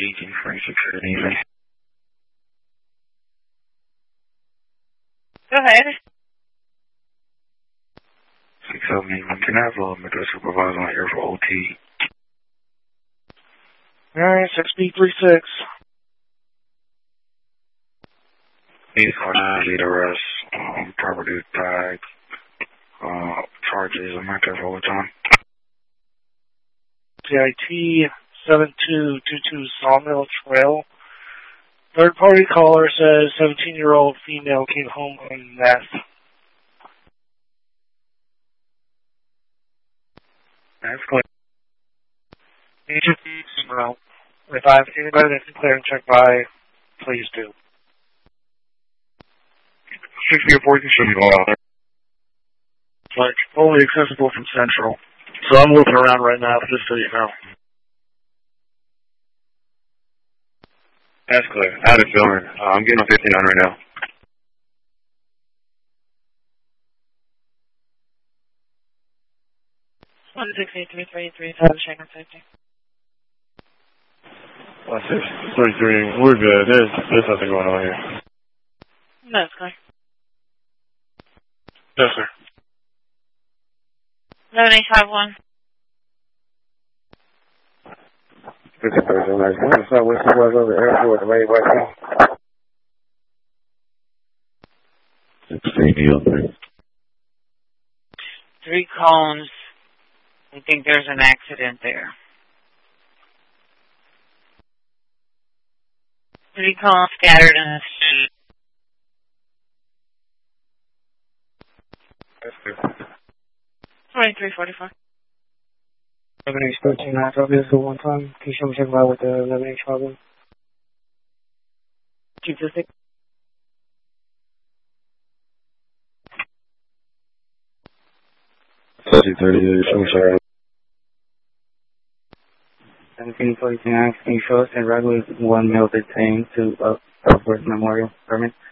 speaking, Frank Security. Go ahead. 678, can I have a middle supervisor on here for OT? Alright, 6B36. He's on lead arrest, property tag, charges, I'm not careful all the time. CIT 7222 Sawmill Trail. Third party caller says 17-year-old female came home on meth. That's clear. Well, if I have anybody that can clear and check by, please do. 64, you shouldn't go out there. Like, fully accessible from Central. So I'm looking around right now, just so you know. That's clear. I had a feeling. I'm getting on 59 right now. One 68333 Shaker 50. 1633, we're good. There's nothing going on here. No, it's clear. Yes, sir. 7851. 53, nice. What's up? What's up over the airport? The way right now. 16, 3 cones. We think there's an accident there. 3 cones scattered in the street. That's good. 2344. 13 I drove this one time. Can you show me check by with the 11H problem? 226. Sorry. 1749, can you show us in regular one male detained to Upworth Memorial Permit?